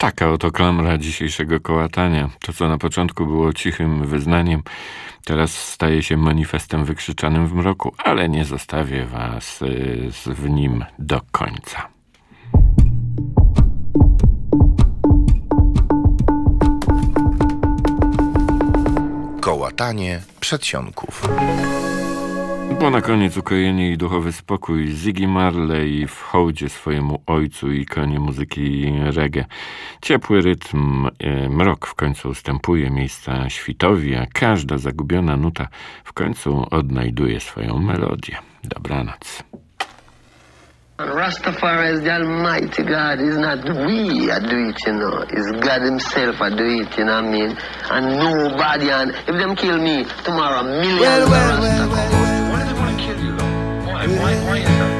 Taka oto klamra dzisiejszego kołatania. To, co na początku było cichym wyznaniem, teraz staje się manifestem wykrzyczanym w mroku, ale nie zostawię was w nim do końca. Kołatanie przedsionków. Bo na koniec ukojenie i duchowy spokój. Ziggy Marley w hołdzie swojemu ojcu i ikonie muzyki reggae. Ciepły rytm, mrok w końcu ustępuje miejsca świtowi, a każda zagubiona nuta w końcu odnajduje swoją melodię. Dobranoc. Rastafari is the Almighty God. It's not we that do it, It's God Himself that do it, what I mean? And nobody, and if them kill me tomorrow, millions of Rasta come out. Why do they want to kill you, though? Why is that?